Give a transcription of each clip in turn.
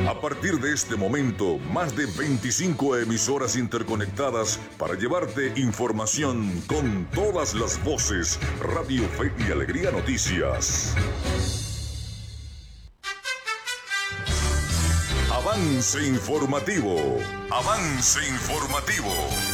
A partir de este momento, más de 25 emisoras interconectadas para llevarte información con todas las voces. Radio Fe y Alegría Noticias. Avance informativo. Avance informativo.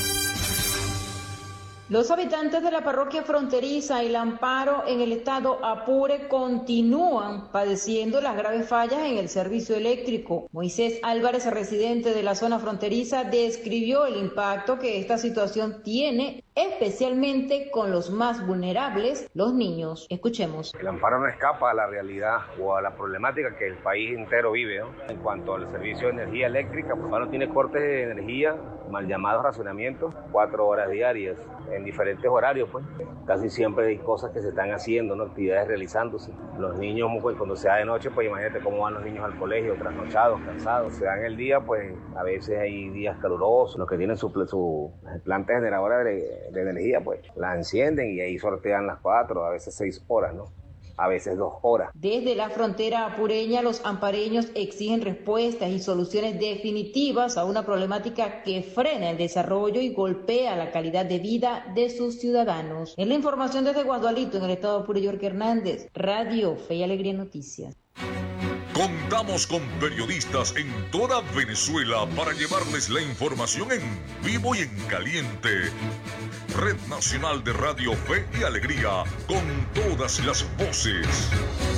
Los habitantes de la parroquia fronteriza El Amparo en el estado Apure continúan padeciendo las graves fallas en el servicio eléctrico. Moisés Álvarez, residente de la zona fronteriza, describió el impacto que esta situación tiene, especialmente con los más vulnerables, los niños. Escuchemos. El Amparo no escapa a la realidad o a la problemática que el país entero vive, ¿no? En cuanto al servicio de energía eléctrica, pues Amparo tiene cortes de energía, mal llamados racionamientos, 4 horas diarias, en diferentes horarios, pues. Casi siempre hay cosas que se están haciendo, ¿no? Actividades realizándose. Los niños, pues, cuando se da de noche, pues imagínate cómo van los niños al colegio, trasnochados, cansados. Se dan el día, pues a veces hay días calurosos. Los que tienen su planta generadora de energía, pues la encienden y ahí sortean las 4, a veces 6 horas, ¿no? A veces 2 horas. Desde la frontera apureña, los ampareños exigen respuestas y soluciones definitivas a una problemática que frena el desarrollo y golpea la calidad de vida de sus ciudadanos. En la información desde Guadualito, en el estado Apure, York Hernández, Radio Fe y Alegría Noticias. Contamos con periodistas en toda Venezuela para llevarles la información en vivo y en caliente. Red Nacional de Radio Fe y Alegría, con todas las voces.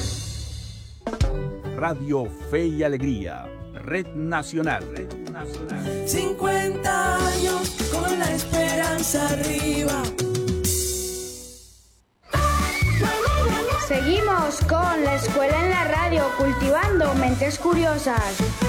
Radio Fe y Alegría, Red Nacional. 50 años con la esperanza arriba. Seguimos con la escuela en la radio, cultivando mentes curiosas.